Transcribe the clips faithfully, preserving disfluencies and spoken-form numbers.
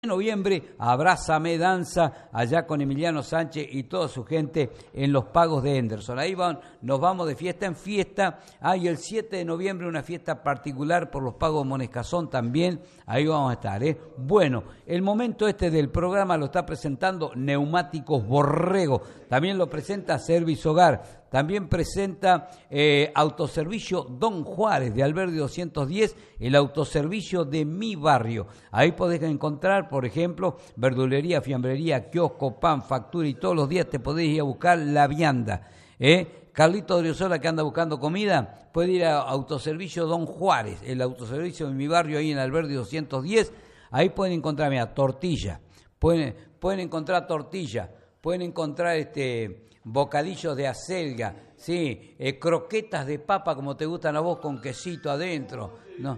En noviembre, Abrázame Danza, allá con Emiliano Sánchez y toda su gente en los Pagos de Henderson. Ahí van, nos vamos de fiesta en fiesta. Hay el siete de noviembre una fiesta particular por los Pagos Monescazón también. Ahí vamos a estar, ¿eh? Bueno, el momento este del programa lo está presentando Neumáticos Borrego. También lo presenta Service Hogar. También presenta eh, Autoservicio Don Juárez de Alberdi doscientos diez, el autoservicio de mi barrio. Ahí podés encontrar, por ejemplo, verdulería, fiambrería, kiosco, pan, factura y todos los días te podés ir a buscar la vianda. ¿eh? Carlito Odriozola, que anda buscando comida, puede ir a Autoservicio Don Juárez, el autoservicio de mi barrio ahí en Alberdi doscientos diez. Ahí pueden encontrar, mira, tortilla, pueden, pueden encontrar tortilla, pueden encontrar este... bocadillos de acelga, sí, eh, croquetas de papa como te gustan a vos con quesito adentro, ¿no?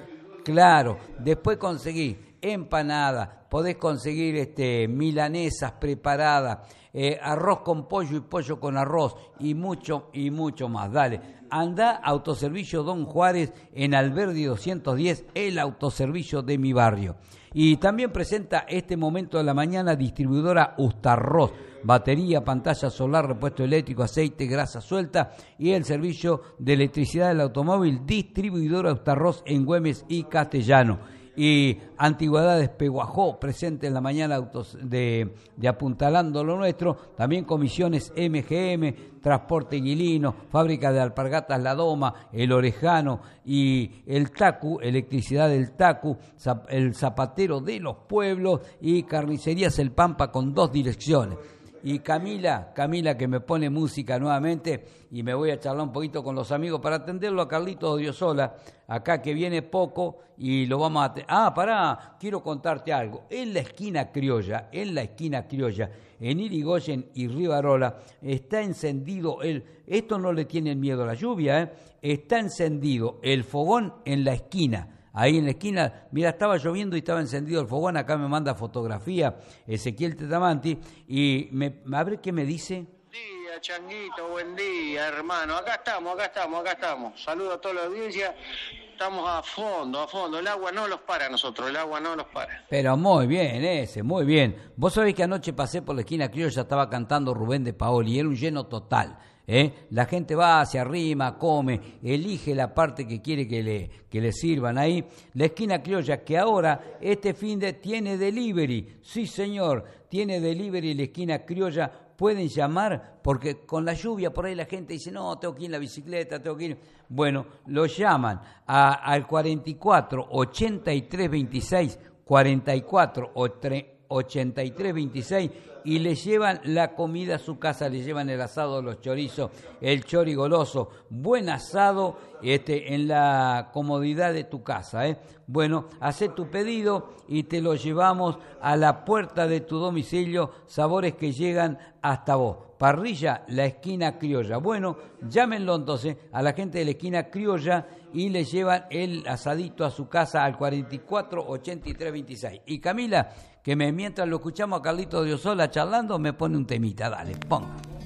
Claro, después conseguí empanadas, podés conseguir este, milanesas preparadas, eh, arroz con pollo y pollo con arroz y mucho y mucho más. Dale, anda Autoservicio Don Juárez en Alberdi doscientos diez, el autoservicio de mi barrio. Y también presenta este momento de la mañana distribuidora Ustarroz, batería, pantalla solar, repuesto eléctrico, aceite, grasa suelta y el servicio de electricidad del automóvil, distribuidora Ustarroz en Güemes y Castellano. Y Antigüedades Peguajó, presente en la mañana autos de, de Apuntalando lo Nuestro, también comisiones M G M, Transporte Guilino, fábrica de alpargatas La Doma, El Orejano y el Tacu, electricidad del Tacu, el Zapatero de los Pueblos y Carnicerías El Pampa con dos direcciones. Y Camila, Camila que me pone música nuevamente y me voy a charlar un poquito con los amigos para atenderlo a Carlito Odriozola, acá que viene poco y lo vamos a... Te- ah, pará, quiero contarte algo. En la esquina criolla, en la esquina criolla, en Irigoyen y Rivarola, está encendido el... Esto no le tienen miedo a la lluvia, ¿eh? Está encendido el fogón en la esquina. Ahí en la esquina, mira, estaba lloviendo y estaba encendido el fogón, acá me manda fotografía Ezequiel Tetamanti, y me, a ver qué me dice. Buen día, Changuito, buen día, hermano. Acá estamos, acá estamos, acá estamos. Saludo a toda la audiencia. Estamos a fondo, a fondo. El agua no los para a nosotros, el agua no los para. Pero muy bien ese, muy bien. Vos sabés que anoche pasé por la esquina criolla, estaba cantando Rubén de Paoli, y era un lleno total. ¿Eh? La gente va, se arrima, come, elige la parte que quiere que le, que le sirvan ahí. La esquina criolla, que ahora, este fin de, tiene delivery. Sí, señor, tiene delivery la esquina criolla. Pueden llamar, porque con la lluvia por ahí la gente dice, no, tengo que ir en la bicicleta, tengo que ir... Bueno, lo llaman a, al cuarenta y cuatro, ochenta y tres veintiséis, cuarenta y cuatro, ochenta y tres veintiséis, y le llevan la comida a su casa, le llevan el asado, los chorizos, el chori goloso, buen asado este, en la comodidad de tu casa. ¿eh? Bueno, hacé tu pedido y te lo llevamos a la puerta de tu domicilio, sabores que llegan hasta vos. Parrilla, la esquina criolla. Bueno, llámenlo entonces a la gente de la esquina criolla y le llevan el asadito a su casa al cuarenta y cuatro, ochenta y tres veintiséis. Y Camila, que me, mientras lo escuchamos a Carlito Odriozola charlando, me pone un temita. Dale, ponga.